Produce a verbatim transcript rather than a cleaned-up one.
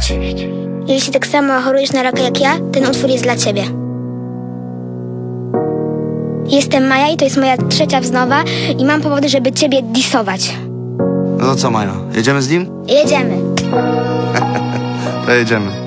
Cześć. Jeśli tak samo chorujesz na raka jak ja, ten utwór jest dla ciebie. Jestem Maja i to jest moja trzecia wznowa i mam powody, żeby ciebie disować. No to co, Maja, jedziemy z nim? Jedziemy. To jedziemy.